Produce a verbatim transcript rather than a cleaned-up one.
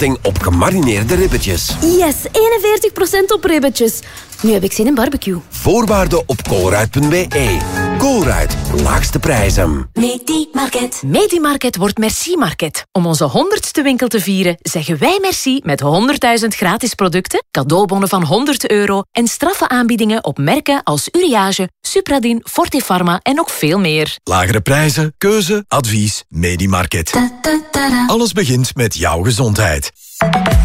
korting op gemarineerde ribbetjes. Yes, eenenveertig procent op ribbetjes. Nu heb ik zin in barbecue. Voorwaarden op colruyt punt b e. Colruyt, laagste prijzen. Medimarket. Medimarket wordt Merci Market. Om onze honderdste winkel te vieren, zeggen wij merci met honderdduizend gratis producten, cadeaubonnen van honderd euro en straffe aanbiedingen op merken als Uriage, Supradin, Fortifarma en nog veel meer. Lagere prijzen, keuze, advies, Medimarket. Alles begint met jouw gezondheid.